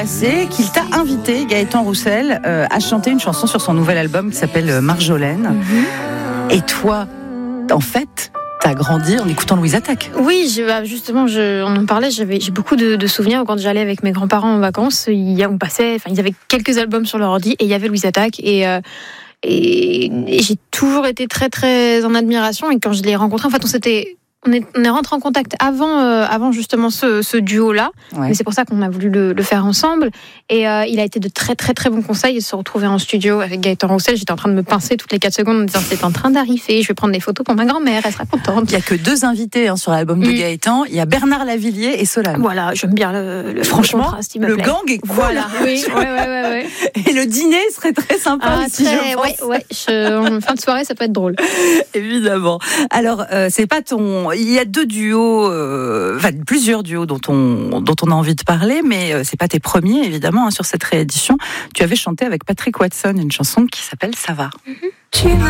C'est qu'il t'a invité, Gaëtan Roussel, à chanter une chanson sur son nouvel album qui s'appelle Marjolaine. Et toi, en fait, t'as grandi en écoutant Louise Attaque. Oui, justement, on en parlait. J'ai beaucoup de souvenirs quand j'allais avec mes grands-parents en vacances. Ils avaient quelques albums sur leur ordi et il y avait Louise Attaque et j'ai toujours été très très en admiration. Et quand je l'ai rencontré, en fait, on est rentré en contact avant justement ce duo-là. Ouais. Mais c'est pour ça qu'on a voulu le faire ensemble. Et il a été de très très très bons conseils. Et se retrouver en studio avec Gaëtan Roussel, j'étais en train de me pincer toutes les 4 secondes en me disant c'est en train d'arriver, je vais prendre des photos pour ma grand-mère, elle sera contente. Il n'y a que 2 invités sur l'album de Gaëtan. Il y a Bernard Lavilliers et Solane. Voilà, j'aime bien le franchement, contraste, il me le plaît. gang est cool. Voilà, oui, ouais. Et le dîner serait très sympa aussi, je pense. En fin de soirée, ça peut être drôle. Évidemment. Alors, c'est pas il y a 2 duos, plusieurs duos dont on a envie de parler, mais c'est pas tes premiers, évidemment, sur cette réédition. Tu avais chanté avec Patrick Watson une chanson qui s'appelle Ça va.